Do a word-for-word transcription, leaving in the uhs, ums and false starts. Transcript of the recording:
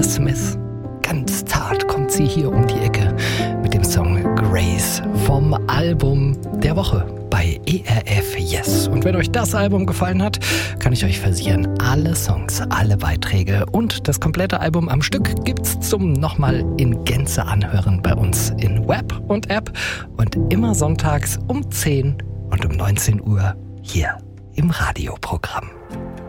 Smith. Ganz zart kommt sie hier um die Ecke mit dem Song Grace vom Album der Woche bei E R F Yes. Und wenn euch das Album gefallen hat, kann ich euch versichern, alle Songs, alle Beiträge und das komplette Album am Stück gibt's zum nochmal in Gänze anhören bei uns in Web und App und immer sonntags um zehn und um neunzehn Uhr hier im Radioprogramm.